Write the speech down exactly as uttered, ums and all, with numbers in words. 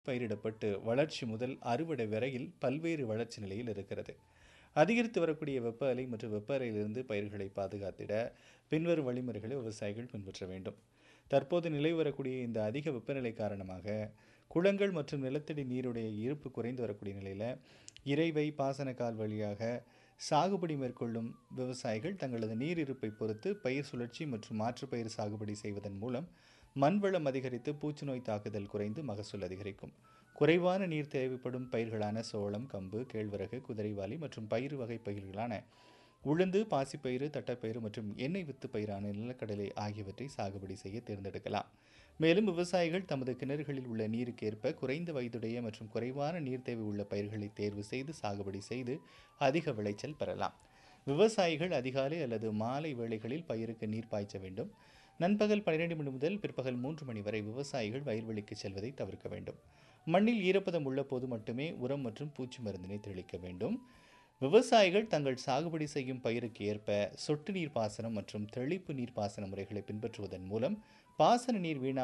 பயிரிடப்பட்டு வளர்ச்சி முதல் அறுவடை வரையில் பல்வேறு வளர்ச்சி நிலையில் இருக்கிறது. அதிகரித்து வரக்கூடிய வெப்ப அலை மற்றும் வெப்ப அலையிலிருந்து பயிர்களை பாதுகாத்திட பின்வரும் வழிமுறைகளை விவசாயிகள் பின்பற்ற வேண்டும். தற்போது நிலவி வரக்கூடிய இந்த அதிக வெப்பநிலை காரணமாக குளங்கள் மற்றும் நிலத்தடி நீருடைய இருப்பு குறைந்து வரக்கூடிய நிலையில் இறைவை பாசனக்கால் வழியாக சாகுபடி மேற்கொள்ளும் விவசாயிகள் தங்களது நீர் இருப்பை பொறுத்து பயிர் சுழற்சி மற்றும் மாற்று பயிர் சாகுபடி செய்வதன் மூலம் மண்வளம் அதிகரித்து பூச்சிநோய் தாக்குதல் குறைந்து மகசூல் அதிகரிக்கும். குறைவான நீர் தேவைப்படும் பயிர்களான சோளம், கம்பு, கேழ்வரகு, குதிரைவாலி மற்றும் பயிறு வகை பயிர்களான உளுந்து, பாசிப்பயிறு, தட்டைப்பயிறு மற்றும் எண்ணெய் வித்து பயிரான நிலக்கடலை ஆகியவற்றை சாகுபடி செய்ய தேர்ந்தெடுக்கலாம். மேலும் விவசாயிகள் தமது கிணறுகளில் உள்ள நீருக்கேற்ப குறைந்த வயதுடைய மற்றும் குறைவான நீர் தேவை உள்ள பயிர்களை தேர்வு செய்து சாகுபடி செய்து அதிக விளைச்சல் பெறலாம். விவசாயிகள் அதிகாலை அல்லது மாலை வேளைகளில் பயிருக்கு நீர் பாய்ச்ச வேண்டும். நண்பகல் பன்னிரண்டு மணி முதல் பிற்பகல் மூன்று மணி வரை விவசாயிகள் வயல்வெளிக்கு செல்வதை தவிர்க்க வேண்டும். மண்ணில் ஈரப்பதம் உள்ள போது மட்டுமே உரம் மற்றும் பூச்சி மருந்தினை தெளிக்க வேண்டும். விவசாயிகள் தங்கள் சாகுபடி செய்யும் பயிருக்கு ஏற்ப சொட்டு நீர் பாசனம் மற்றும் தெளிப்பு நீர் பாசன முறைகளை பின்பற்றுவதன் மூலம் பாசன நீர் வீணா